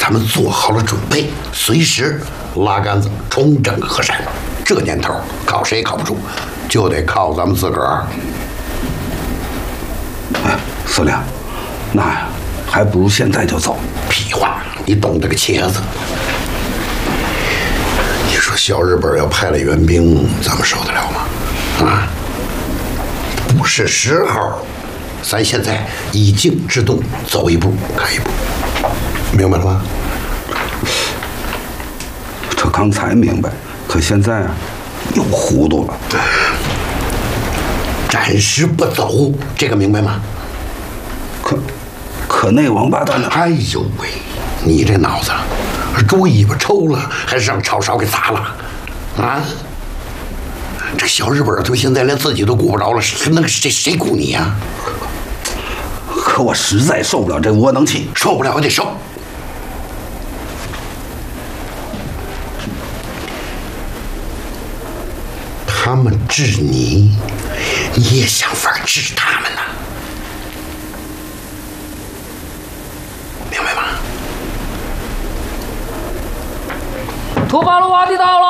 咱们做好了准备，随时拉杆子重整河山。这年头，靠谁也靠不住，就得靠咱们自个儿。 哎，司令，那呀，还不如现在就走。 屁话，你懂这个茄子？你说小日本要派来援兵，咱们受得了吗？啊，不是时候。咱现在以静制动，走一步看一步，明白了吗？ 这刚才明白，可现在啊，又糊涂了。 暂时不走，这个明白吗？ 可那王八蛋呢？ 哎呦喂，你这脑子，猪尾巴抽了，还是让炒勺给砸了？啊！这小日本到现在连自己都顾不着了，那个谁顾你呀？ 可我实在受不了这窝囊气， 受不了也得受。他们治你，你也想法治他们呢， 突发路瓦地到了。